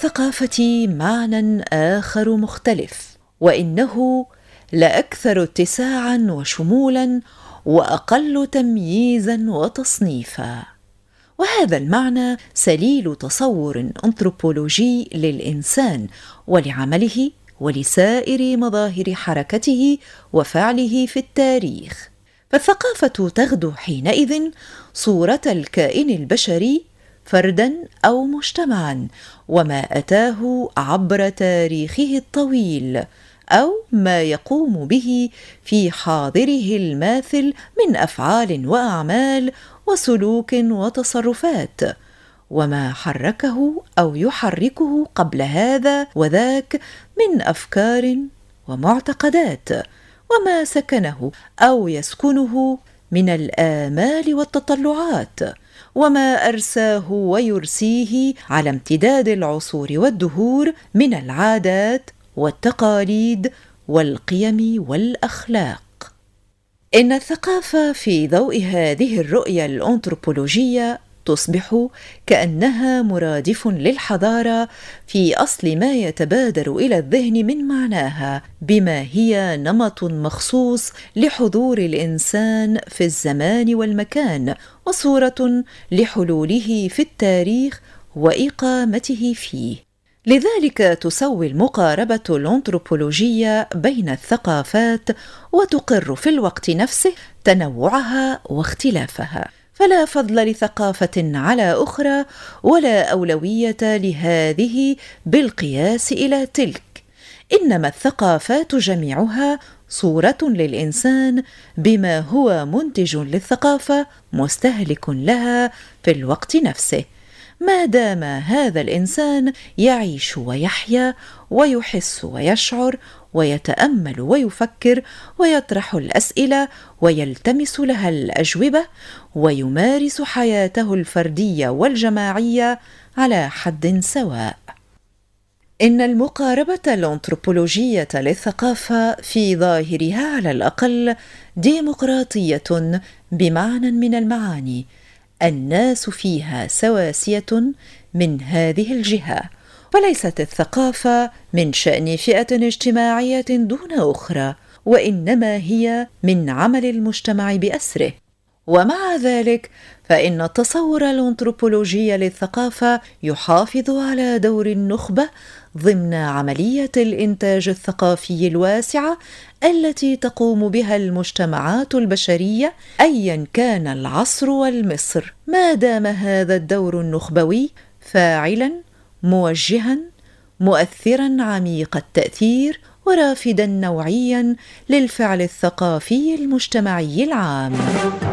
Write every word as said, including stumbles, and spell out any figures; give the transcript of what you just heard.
للثقافة معنى آخر مختلف، وإنه لأكثر اتساعًا وشمولًا وأقل تمييزًا وتصنيفًا. وهذا المعنى سليل تصور أنثروبولوجي للإنسان ولعمله ولسائر مظاهر حركته وفعله في التاريخ. فالثقافة تغدو حينئذ صورة الكائن البشري فرداً أو مجتمعاً، وما أتاه عبر تاريخه الطويل، أو ما يقوم به في حاضره الماثل من أفعال وأعمال وسلوك وتصرفات، وما حركه أو يحركه قبل هذا وذاك من أفكار ومعتقدات، وما سكنه أو يسكنه من الآمال والتطلعات، وما أرساه ويرسيه على امتداد العصور والدهور من العادات والتقاليد والقيم والأخلاق. إن الثقافة في ضوء هذه الرؤية الأنثروبولوجية تصبح كأنها مرادف للحضارة في أصل ما يتبادر إلى الذهن من معناها، بما هي نمط مخصوص لحضور الإنسان في الزمان والمكان، وصورة لحلوله في التاريخ وإقامته فيه. لذلك تسوي المقاربة الأنثروبولوجية بين الثقافات وتقر في الوقت نفسه تنوعها واختلافها، فلا فضل لثقافة على أخرى ولا أولوية لهذه بالقياس إلى تلك، إنما الثقافات جميعها صورة للإنسان بما هو منتج للثقافة مستهلك لها في الوقت نفسه، ما دام هذا الإنسان يعيش ويحيا ويحس ويشعر ويتأمل ويفكر ويطرح الأسئلة ويلتمس لها الأجوبة ويمارس حياته الفردية والجماعية على حد سواء. إن المقاربة الأنثروبولوجية للثقافة في ظاهرها على الأقل ديمقراطية بمعنى من المعاني، الناس فيها سواسية من هذه الجهة، فليست الثقافة من شأن فئة اجتماعية دون أخرى، وإنما هي من عمل المجتمع بأسره. ومع ذلك فإن التصور الأنثروبولوجي للثقافة يحافظ على دور النخبة ضمن عملية الإنتاج الثقافي الواسعة التي تقوم بها المجتمعات البشرية أيا كان العصر والمصر، ما دام هذا الدور النخبوي فاعلا موجها مؤثرا عميق التأثير ورافدا نوعيا للفعل الثقافي المجتمعي العام.